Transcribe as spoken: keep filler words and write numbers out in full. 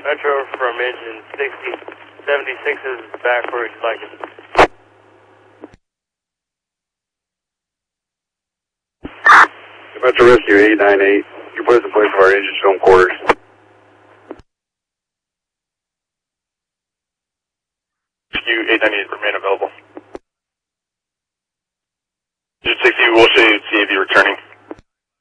Metro from engine sixty seventy-six is back where you'd like it. Metro Rescue eight nine eight, your place in place of our engine film quarters. Rescue eight nine eight, remain available.